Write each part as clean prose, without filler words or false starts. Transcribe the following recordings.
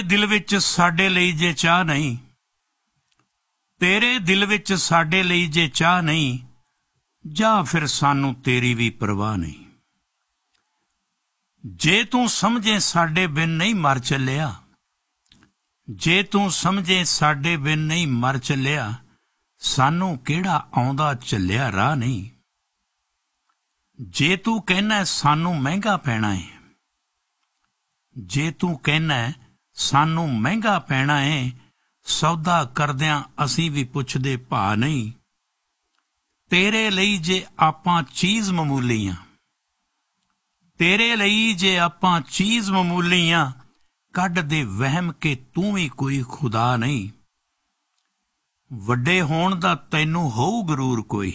ਦਿਲ ਵਿੱਚ ਸਾਡੇ ਲਈ ਜੇ ਚਾਹ ਨਹੀਂ, ਤੇਰੇ ਦਿਲ ਵਿੱਚ ਸਾਡੇ ਲਈ ਜੇ ਚਾਹ ਨਹੀਂ, ਜਾਂ ਫਿਰ ਸਾਨੂੰ ਤੇਰੀ ਵੀ ਪਰਵਾਹ ਨਹੀਂ। ਜੇ ਤੂੰ ਸਮਝੇ ਸਾਡੇ ਬਿਨ ਨਹੀਂ ਮਰ ਚੱਲਿਆ, ਜੇ ਤੂੰ ਸਮਝੇ ਸਾਡੇ ਬਿਨ ਨਹੀਂ ਮਰ ਚੱਲਿਆ, ਸਾਨੂੰ ਕਿਹੜਾ ਆਉਂਦਾ ਚੱਲਿਆ ਰਾਹ ਨਹੀਂ। ਜੇ ਤੂੰ ਕਹਿਣਾ ਸਾਨੂੰ ਮਹਿੰਗਾ ਪੈਣਾ ਏ, ਜੇ ਤੂੰ ਕਹਿਣਾ ਸਾਨੂੰ ਮਹਿੰਗਾ ਪੈਣਾ ਏ, ਸੌਦਾ ਕਰਦਿਆਂ ਅਸੀਂ ਵੀ ਪੁੱਛਦੇ ਭਾ ਨਹੀਂ। ਤੇਰੇ ਲਈ ਜੇ ਆਪਾਂ ਚੀਜ਼ ਮਾਮੂਲੀ ਆਂ, ਤੇਰੇ ਲਈ ਜੇ ਆਪਾਂ ਚੀਜ਼ ਮਾਮੂਲੀ ਆਂ, ਕੱਢ ਦੇ ਵਹਿਮ ਕੇ ਤੂੰ ਵੀ ਕੋਈ ਖੁਦਾ ਨਹੀਂ। ਵੱਡੇ ਹੋਣ ਦਾ ਤੈਨੂੰ ਹੋਊ ਗਰੂਰ ਕੋਈ,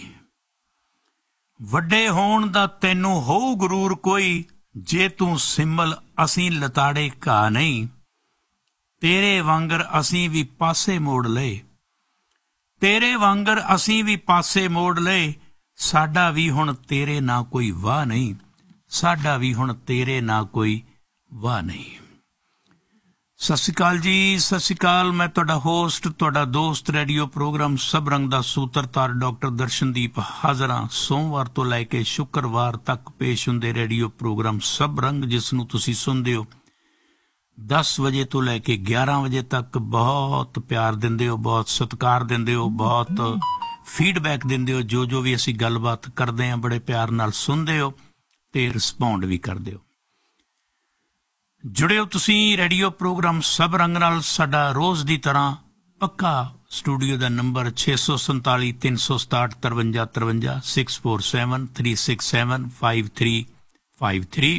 ਵੱਡੇ ਹੋਣ ਦਾ ਤੈਨੂੰ ਹੋਊ ਗਰੂਰ ਕੋਈ, ਜੇ ਤੂੰ ਸਿੰਬਲ ਅਸੀਂ ਲਤਾੜੇ ਘਾਹ ਨਹੀਂ। ਤੇਰੇ ਵਾਂਗਰ ਅਸੀਂ ਵੀ ਪਾਸੇ ਮੋੜ ਲਏ, ਤੇਰੇ ਵਾਂਗਰ ਅਸੀਂ ਵੀ ਪਾਸੇ ਮੋੜ ਲਏ, ਸਾਡਾ ਵੀ ਹੁਣ ਤੇਰੇ ਨਾਲ ਕੋਈ ਵਾਹ ਨਹੀਂ, ਸਾਡਾ ਵੀ ਹੁਣ ਤੇਰੇ ਨਾਲ ਕੋਈ ਵਾਹ ਨਹੀਂ। ਸਤਿ ਸ਼੍ਰੀ ਅਕਾਲ ਜੀ, ਸਤਿ ਸ਼੍ਰੀ ਅਕਾਲ। ਮੈਂ ਤੁਹਾਡਾ ਹੋਸਟ, ਤੁਹਾਡਾ ਦੋਸਤ, ਰੇਡੀਓ ਪ੍ਰੋਗਰਾਮ ਸਭ ਰੰਗ ਦਾ ਸੂਤਰਧਾਰ ਡਾਕਟਰ ਦਰਸ਼ਨਦੀਪ ਹਾਜ਼ਰ ਹਾਂ। ਸੋਮਵਾਰ ਤੋਂ ਲੈ ਕੇ ਸ਼ੁੱਕਰਵਾਰ ਤੱਕ ਪੇਸ਼ ਹੁੰਦੇ ਰੇਡੀਓ ਪ੍ਰੋਗਰਾਮ ਸਭ ਰੰਗ, ਜਿਸ ਨੂੰ ਤੁਸੀਂ ਸੁਣਦੇ ਹੋ 10 ਵਜੇ ਤੋਂ ਲੈ ਕੇ 11 ਵਜੇ ਤੱਕ। ਬਹੁਤ ਪਿਆਰ ਦਿੰਦੇ ਹੋ, ਬਹੁਤ ਸਤਿਕਾਰ ਦਿੰਦੇ ਹੋ, ਬਹੁਤ ਫੀਡਬੈਕ ਦਿੰਦੇ ਹੋ। ਜੋ ਵੀ ਅਸੀਂ ਗੱਲਬਾਤ ਕਰਦੇ ਹਾਂ ਬੜੇ ਪਿਆਰ ਨਾਲ ਸੁਣਦੇ ਹੋ ਤੇ ਰਿਸਪੌਂਡ ਵੀ ਕਰਦੇ ਹੋ। ਜੁੜੇ ਹੋ ਤੁਸੀਂ ਰੇਡੀਓ ਪ੍ਰੋਗਰਾਮ ਸਭ ਰੰਗ ਨਾਲ। ਸਾਡਾ ਰੋਜ਼ ਦੀ ਤਰ੍ਹਾਂ ਪੱਕਾ ਸਟੂਡੀਓ ਦਾ ਨੰਬਰ 647 367 5353 647 367 5353।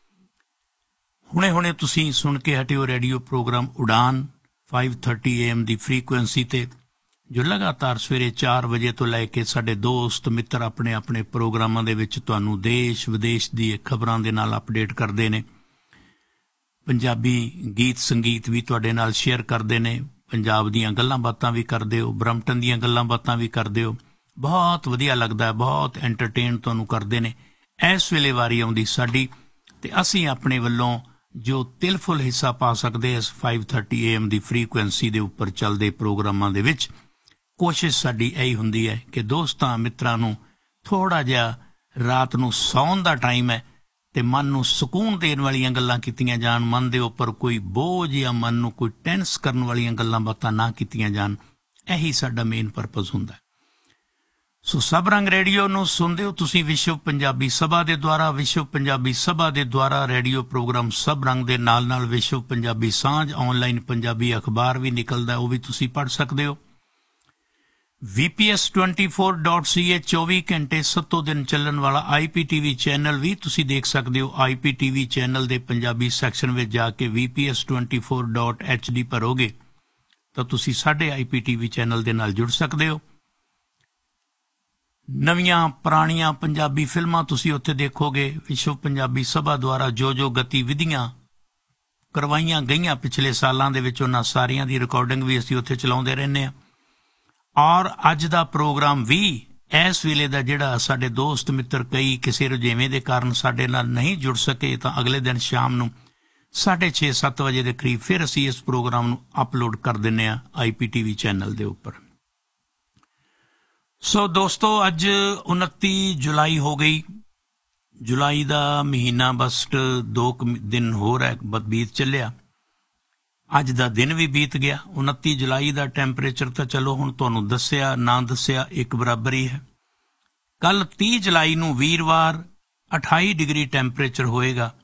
ਹੁਣੇ ਤੁਸੀਂ ਸੁਣ ਕੇ ਹਟਿਓ radio programme Udaan 5:30 AM the frequency ਤੇ, ਜੋ ਲਗਾਤਾਰ ਸਵੇਰੇ 4 ਵਜੇ ਤੋਂ ਲੈ ਕੇ ਸਾਡੇ ਦੋਸਤ ਮਿੱਤਰ ਆਪਣੇ ਆਪਣੇ ਪ੍ਰੋਗਰਾਮਾਂ ਦੇ ਵਿੱਚ ਤੁਹਾਨੂੰ ਦੇਸ਼ ਵਿਦੇਸ਼ ਦੀ ਖਬਰਾਂ ਦੇ ਨਾਲ ਅਪਡੇਟ ਕਰਦੇ ਨੇ। ਪੰਜਾਬੀ ਗੀਤ ਸੰਗੀਤ ਵੀ ਤੁਹਾਡੇ ਨਾਲ ਸ਼ੇਅਰ ਕਰਦੇ ਨੇ, ਪੰਜਾਬ ਦੀਆਂ ਗੱਲਾਂ ਬਾਤਾਂ ਵੀ ਕਰਦੇ ਹੋ, ਬਰੰਪਟਨ ਦੀਆਂ ਗੱਲਾਂ ਬਾਤਾਂ ਵੀ ਕਰਦੇ ਹੋ। ਬਹੁਤ ਵਧੀਆ ਲੱਗਦਾ ਹੈ, ਬਹੁਤ ਐਂਟਰਟੇਨ ਤੁਹਾਨੂੰ ਕਰਦੇ ਨੇ। ਇਸ ਵੇਲੇ ਵਾਰੀ ਆਉਂਦੀ ਸਾਡੀ, ਤੇ ਅਸੀਂ ਆਪਣੇ ਵੱਲੋਂ ਜੋ ਤਿਲਫੁਲ ਹਿੱਸਾ ਪਾ ਸਕਦੇ ਇਸ 5:30 AM ਦੀ ਫ੍ਰੀਕੁਐਂਸੀ ਦੇ ਉੱਪਰ ਚੱਲਦੇ ਪ੍ਰੋਗਰਾਮਾਂ ਦੇ ਵਿੱਚ। ਕੋਸ਼ਿਸ਼ ਸਾਡੀ ਇਹੀ ਹੁੰਦੀ ਹੈ ਕਿ ਦੋਸਤਾਂ ਮਿੱਤਰਾਂ ਨੂੰ ਥੋੜ੍ਹਾ ਜਿਹਾ ਰਾਤ ਨੂੰ ਸੌਣ ਦਾ ਟਾਈਮ ਹੈ ਤੇ ਮਨ ਨੂੰ ਸਕੂਨ ਦੇਣ ਵਾਲੀਆਂ ਗੱਲਾਂ ਕੀਤੀਆਂ ਜਾਣ, ਮਨ ਦੇ ਉੱਪਰ ਕੋਈ ਬੋਝ ਜਾਂ ਮਨ ਨੂੰ ਕੋਈ ਟੈਂਸ ਕਰਨ ਵਾਲੀਆਂ ਗੱਲਾਂ ਬਾਤਾਂ ਨਾ ਕੀਤੀਆਂ ਜਾਣ। ਇਹੀ ਸਾਡਾ ਮੇਨ ਪਰਪਸ ਹੁੰਦਾ ਹੈ। ਸੋ ਸਭ ਰੰਗ ਰੇਡੀਓ ਨੂੰ ਸੁਣਦੇ ਹੋ ਤੁਸੀਂ ਵਿਸ਼ਵ ਪੰਜਾਬੀ ਸਭਾ ਦੇ ਦੁਆਰਾ। ਵਿਸ਼ਵ ਪੰਜਾਬੀ ਸਭਾ ਦੇ ਦੁਆਰਾ ਰੇਡੀਓ ਪ੍ਰੋਗਰਾਮ ਸਭ ਰੰਗ ਦੇ ਨਾਲ ਨਾਲ ਵਿਸ਼ਵ ਪੰਜਾਬੀ ਸਾਂਝ ਆਨਲਾਈਨ ਪੰਜਾਬੀ ਅਖਬਾਰ ਵੀ ਨਿਕਲਦਾ, ਉਹ ਵੀ ਤੁਸੀਂ ਪੜ੍ਹ ਸਕਦੇ ਹੋ। VPS24.ca 24 ਘੰਟੇ 7 ਦਿਨ ਚੱਲਣ ਵਾਲਾ IPTV ਚੈਨਲ ਵੀ ਤੁਸੀਂ ਦੇਖ ਸਕਦੇ ਹੋ। IPTV ਚੈਨਲ ਦੇ ਪੰਜਾਬੀ ਸੈਕਸ਼ਨ ਵਿੱਚ ਜਾ ਕੇ VPS24.HD ਭਰੋਗੇ ਤਾਂ ਤੁਸੀਂ ਸਾਡੇ IPTV ਚੈਨਲ ਦੇ ਨਾਲ ਜੁੜ ਸਕਦੇ ਹੋ। ਨਵੀਆਂ ਪੁਰਾਣੀਆਂ ਪੰਜਾਬੀ ਫਿਲਮਾਂ ਤੁਸੀਂ ਉੱਥੇ ਦੇਖੋਗੇ। ਵਿਸ਼ਵ ਪੰਜਾਬੀ ਸਭਾ ਦੁਆਰਾ ਜੋ ਗਤੀਵਿਧੀਆਂ ਕਰਵਾਈਆਂ ਗਈਆਂ ਪਿਛਲੇ ਸਾਲਾਂ ਦੇ ਵਿੱਚ, ਉਹਨਾਂ ਸਾਰੀਆਂ ਦੀ ਰਿਕਾਰਡਿੰਗ ਵੀ ਅਸੀਂ ਉੱਥੇ ਚਲਾਉਂਦੇ ਰਹਿੰਦੇ ਹਾਂ। ਔਰ ਅੱਜ ਦਾ ਪ੍ਰੋਗਰਾਮ ਵੀ ਇਸ ਵੇਲੇ ਦਾ ਜਿਹੜਾ ਸਾਡੇ ਦੋਸਤ ਮਿੱਤਰ ਕਈ ਕਿਸੇ ਰੁਝੇਵੇਂ ਦੇ ਕਾਰਨ ਸਾਡੇ ਨਾਲ ਨਹੀਂ ਜੁੜ ਸਕੇ, ਤਾਂ ਅਗਲੇ ਦਿਨ ਸ਼ਾਮ ਨੂੰ 6:30-7 ਵਜੇ ਦੇ ਕਰੀਬ ਫਿਰ ਅਸੀਂ ਇਸ ਪ੍ਰੋਗਰਾਮ ਨੂੰ ਅਪਲੋਡ ਕਰ ਦਿੰਦੇ ਹਾਂ IPTV ਚੈਨਲ ਦੇ ਉੱਪਰ। ਸੋ ਦੋਸਤੋ, ਅੱਜ 29 ਜੁਲਾਈ ਹੋ ਗਈ। ਜੁਲਾਈ ਦਾ ਮਹੀਨਾ ਬਸ 2 ਦਿਨ ਹੋਰ ਹੈ, ਬੀਤ ਚੱਲਿਆ। ਅੱਜ ਦਾ ਦਿਨ ਵੀ ਬੀਤ ਗਿਆ। 29 ਜੁਲਾਈ ਦਾ ਟੈਂਪਰੇਚਰ ਤਾਂ ਚਲੋ ਹੁਣ ਤੁਹਾਨੂੰ ਦੱਸਿਆ ਨਾ ਦੱਸਿਆ ਇੱਕ ਬਰਾਬਰ ਹੀ ਹੈ। ਕੱਲ੍ਹ 30 ਜੁਲਾਈ ਨੂੰ ਵੀਰਵਾਰ 28 ਡਿਗਰੀ ਟੈਂਪਰੇਚਰ ਹੋਏਗਾ।